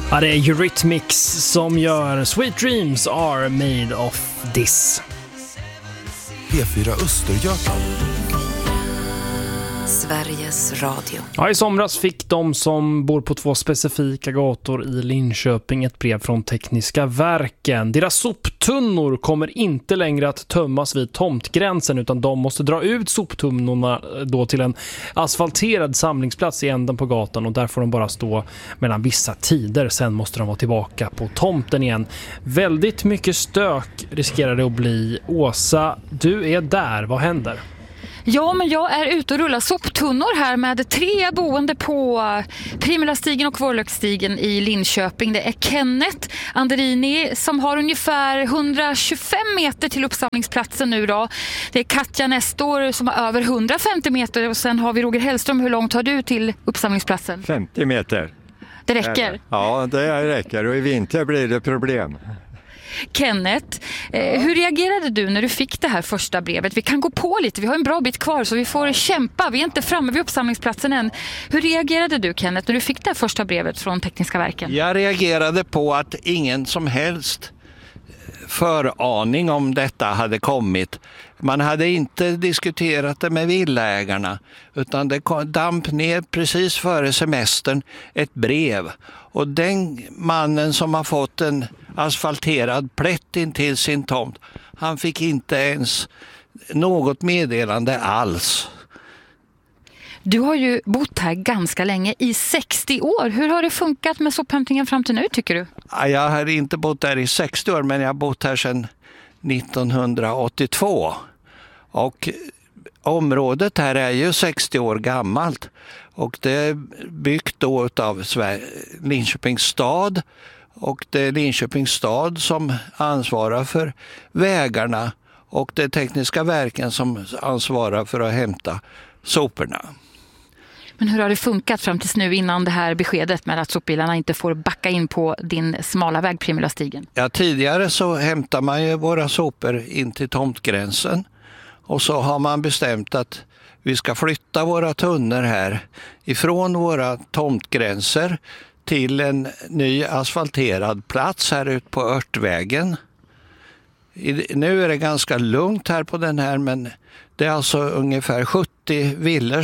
Ja, det är Eurythmics som gör Sweet Dreams Are Made of This. P4 Östergötland. Sveriges Radio. Ja, i somras fick de som bor på 2 specifika gator i Linköping ett brev från Tekniska verken. Deras soptunnor kommer inte längre att tömmas vid tomtgränsen, utan de måste dra ut soptunnorna då till en asfalterad samlingsplats i änden på gatan, och där får de bara stå mellan vissa tider. Sen måste de vara tillbaka på tomten igen. Väldigt mycket stök riskerar det att bli. Åsa, du är där. Vad händer? Ja, men jag är ute och rullar soptunnor här med 3 boende på Primulastigen och Vårlöksstigen i Linköping. Det är Kenneth Anderini som har ungefär 125 meter till uppsamlingsplatsen nu då. Det är Katja Nestor som har över 150 meter, och sen har vi Roger Hellström. Hur långt har du till uppsamlingsplatsen? 50 meter. Det räcker? Ja, det räcker, och i vinter blir det problem. Kenneth, hur reagerade du när du fick det här första brevet? Vi kan gå på lite, vi har en bra bit kvar så vi får kämpa. Vi är inte framme vid uppsamlingsplatsen än. Hur reagerade du, Kenneth, när du fick det här första brevet från Tekniska verken? Jag reagerade på att ingen som helst föraning om detta hade kommit. Man hade inte diskuterat det med villaägarna, utan det damp ner precis före semestern ett brev. Och den mannen som har fått en asfalterad plätt in till sin tomt, han fick inte ens något meddelande alls. Du har ju bott här ganska länge, i 60 år. Hur har det funkat med sophämtningen fram till nu, tycker du? Jag har inte bott här i 60 år, men jag har bott här sedan 1982. Och området här är ju 60 år gammalt. Och det är byggt då av Linköpings stad. Och det är Linköpings stad som ansvarar för vägarna. Och det är Tekniska verken som ansvarar för att hämta soporna. Men hur har det funkat fram tills nu, innan det här beskedet med att sopbilarna inte får backa in på din smala väg Primulastigen? Ja, tidigare så hämtar man ju våra sopor in till tomtgränsen. Och så har man bestämt att vi ska flytta våra tunnor här ifrån våra tomtgränser till en ny asfalterad plats här ute på Örtvägen. Nu är det ganska lugnt här på den här, men det är alltså ungefär 70 villor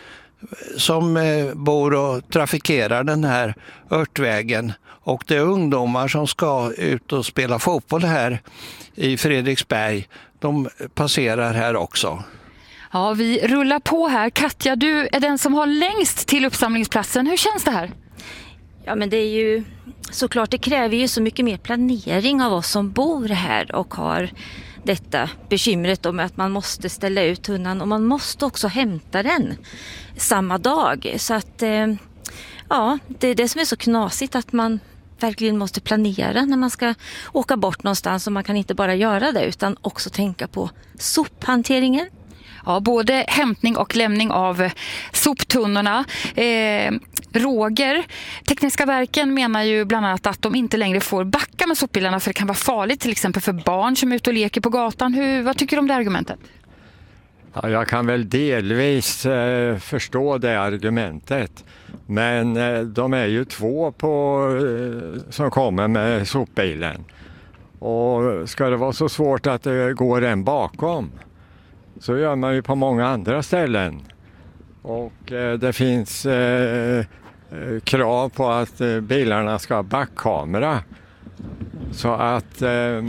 som bor och trafikerar den här Örtvägen. Och det är ungdomar som ska ut och spela fotboll här i Fredriksberg. De passerar här också. Ja, vi rullar på här. Katja, du är den som har längst till uppsamlingsplatsen. Hur känns det här? Ja, men det är ju såklart, det kräver ju så mycket mer planering av oss som bor här och har detta bekymret om att man måste ställa ut tunnan och man måste också hämta den samma dag. Så att ja, det är det som är så knasigt, att man verkligen måste planera när man ska åka bort någonstans, och man kan inte bara göra det utan också tänka på sophanteringen. Ja, både hämtning och lämning av soptunnorna. Roger, Tekniska verken menar ju bland annat att de inte längre får backa med sopbilarna för det kan vara farligt, till exempel för barn som är ute och leker på gatan. Vad tycker du om det argumentet? Ja, jag kan väl delvis förstå det argumentet. Men de är ju 2 som kommer med sopbilen. Och ska det vara så svårt att det går en bakom, så gör man ju på många andra ställen. Och det finns krav på att bilarna ska ha backkamera. Så att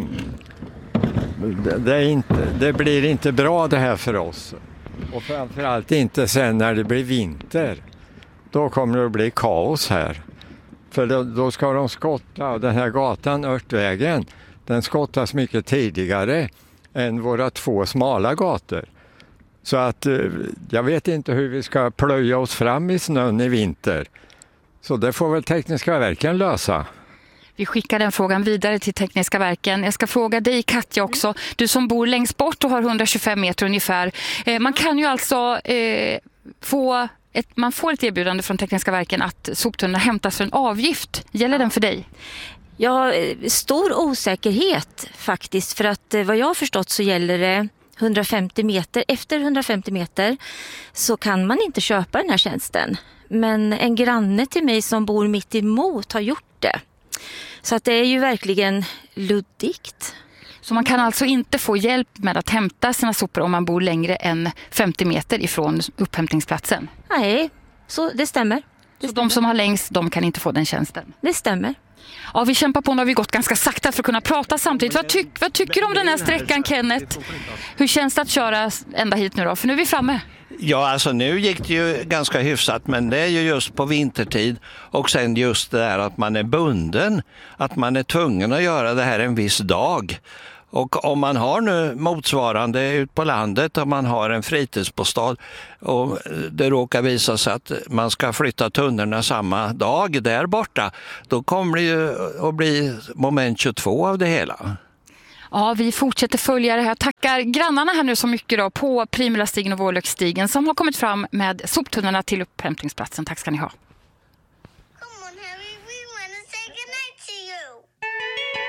det blir inte bra det här för oss. Och framförallt inte sen när det blir vinter. Då kommer det att bli kaos här. För då ska de skotta, den här gatan, Örtvägen, den skottas mycket tidigare än våra 2 smala gator. Så att jag vet inte hur vi ska plöja oss fram i snön i vinter. Så det får väl Tekniska verken lösa. Vi skickar den frågan vidare till Tekniska verken. Jag ska fråga dig, Katja, också. Du som bor längst bort och har 125 meter ungefär. Man kan ju alltså få ett erbjudande från Tekniska verken att soptunnorna hämtas för en avgift. Gäller den för dig? Ja, stor osäkerhet faktiskt, för att vad jag har förstått så gäller det 150 meter. Efter 150 meter så kan man inte köpa den här tjänsten. Men en granne till mig som bor mitt emot har gjort det. Så att det är ju verkligen luddigt. Så man kan alltså inte få hjälp med att hämta sina sopor om man bor längre än 50 meter ifrån upphämtningsplatsen? Nej, så det stämmer. Så de som har längst, de kan inte få den tjänsten? Det stämmer. Ja, vi kämpar på, nu har vi gått ganska sakta för att kunna prata samtidigt. Vad tycker du om den här sträckan, Kenneth? Hur känns det att köra ända hit nu då? För nu är vi framme. Ja, alltså nu gick det ju ganska hyfsat, men det är ju just på vintertid och sen just det där att man är bunden, att man är tvungen att göra det här en viss dag. Och om man har nu motsvarande ut på landet, om man har en fritidsbostad och det råkar visa sig att man ska flytta tunnorna samma dag där borta, då kommer det ju att bli moment 22 av det hela. Ja, vi fortsätter följa det här. Tackar grannarna här nu så mycket då på Primulastigen och Vårlöksstigen som har kommit fram med soptunnorna till upphämtningsplatsen. Tack ska ni ha.